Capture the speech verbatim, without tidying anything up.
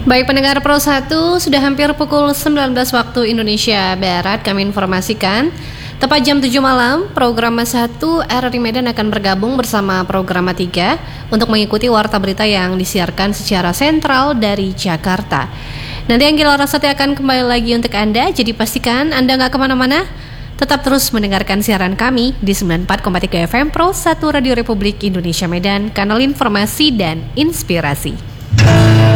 Baik pendengar Pro satu, sudah hampir pukul sembilan belas waktu Indonesia Barat. Kami informasikan, tepat jam tujuh malam, Program satu R R I Medan akan bergabung bersama Program tiga untuk mengikuti warta berita yang disiarkan secara sentral dari Jakarta. Nanti Anggila Rasati akan kembali lagi untuk Anda, jadi pastikan Anda nggak kemana-mana. Tetap terus mendengarkan siaran kami di sembilan puluh empat koma tiga F M Pro satu Radio Republik Indonesia Medan, kanal informasi dan inspirasi.